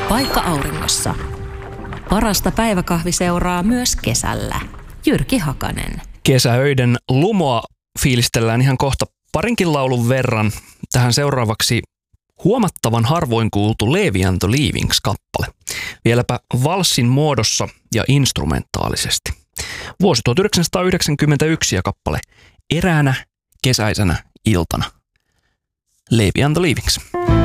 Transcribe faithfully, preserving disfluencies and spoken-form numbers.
Paikka auringossa. Parasta päiväkahvi seuraa myös kesällä. Jyrki Hakanen. Kesäöiden lumoa fiilistellään ihan kohta parinkin laulun verran. Tähän seuraavaksi huomattavan harvoin kuultu Levi and the Leavings-kappale. Vieläpä valssin muodossa ja instrumentaalisesti. Vuosi tuhatyhdeksänsataayhdeksänkymmentäyksi ja kappale Eräänä kesäisenä iltana. Levi and the Leavings.